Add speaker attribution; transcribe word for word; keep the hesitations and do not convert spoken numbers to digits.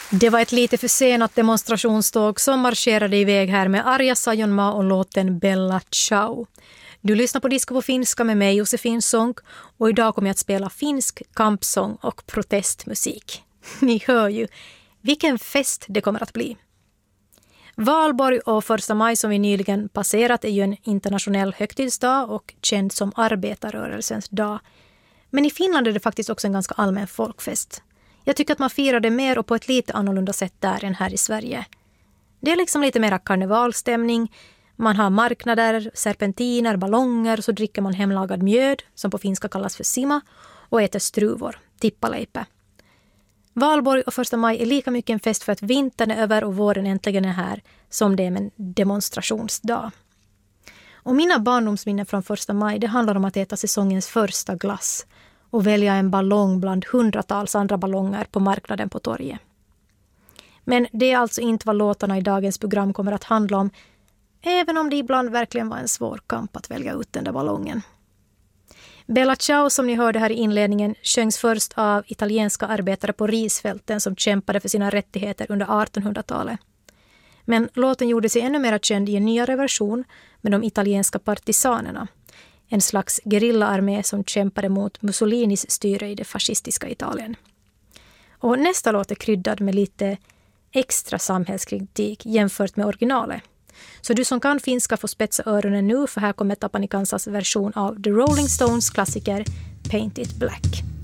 Speaker 1: Det var ett lite försenat demonstrationståg som marscherade iväg här med Arja Saijonmaa och låten Bella Ciao. Du lyssnar på Disco på finska med mig, Josefin Sonck, och idag kommer jag att spela finsk kampsång och protestmusik. Ni hör ju, vilken fest det kommer att bli. Valborg och första maj som vi nyligen passerat är ju en internationell högtidsdag och känd som arbetarrörelsens dag. Men i Finland är det faktiskt också en ganska allmän folkfest. Jag tycker att man firar det mer och på ett lite annorlunda sätt där än här i Sverige. Det är liksom lite mer karnevalstämning. Man har marknader, serpentiner, ballonger, så dricker man hemlagad mjöd som på finska kallas för sima och äter struvor, tippaleipä. Valborg och första maj är lika mycket en fest för att vintern är över och våren äntligen är här som det är en demonstrationsdag. Och mina barndomsminnen från första maj, det handlar om att äta säsongens första glass och välja en ballong bland hundratals andra ballonger på marknaden på torget. Men det är alltså inte vad låtarna i dagens program kommer att handla om, även om det ibland verkligen var en svår kamp att välja ut den där ballongen. Bella Ciao som ni hörde här i inledningen sjöngs först av italienska arbetare på risfälten som kämpade för sina rättigheter under artonhundratalet. Men låten gjorde sig ännu mer känd i en nyare version med de italienska partisanerna, en slags gerillaarmé som kämpade mot Mussolinis styre i det fascistiska Italien. Och nästa låt är kryddad med lite extra samhällskritik jämfört med originalet. Så du som kan finska får spetsa öronen nu, för här kommer Tapani Kansas version av The Rolling Stones klassiker Paint It Black.